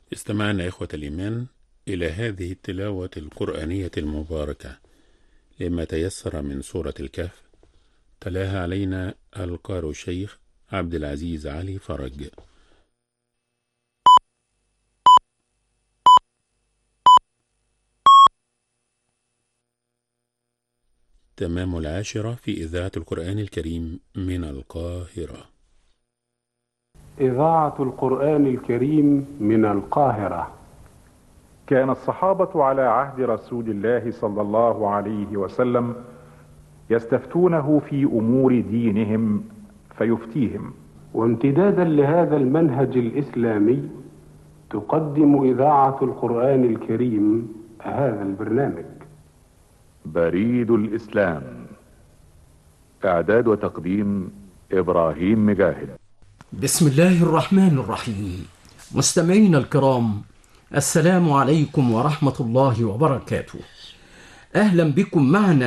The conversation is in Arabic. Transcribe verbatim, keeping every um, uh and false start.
استمعنا إخوة الإيمان إلى هذه التلاوة القرآنية المباركة لما تيسر من سورة الكهف، تلاها علينا القارئ الشيخ عبد العزيز علي فرج. تمام العاشرة في إذاعة القرآن الكريم من القاهرة. إذاعة القرآن الكريم من القاهرة. كان الصحابة على عهد رسول الله صلى الله عليه وسلم يستفتونه في أمور دينهم فيفتيهم. وامتدادا لهذا المنهج الإسلامي تقدم إذاعة القرآن الكريم هذا البرنامج. بريد الإسلام، إعداد وتقديم إبراهيم مجاهد. بسم الله الرحمن الرحيم. مستمعينا الكرام، السلام عليكم ورحمة الله وبركاته. أهلا بكم معنا